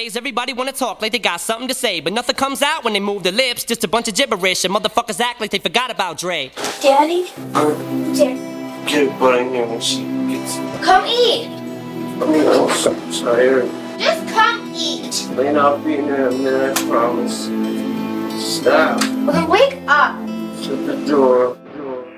Nowadays, everybody wanna talk like they got something to say, but nothing comes out when they move their lips. Just a bunch of gibberish, and motherfuckers act like they forgot about Dre. Daddy? Daddy. Get butt in here when she gets... Come eat. I'm so tired. Just come eat. Lane, I'll be in there in a minute, I promise. Stop. Well, then wake up. Shut the door.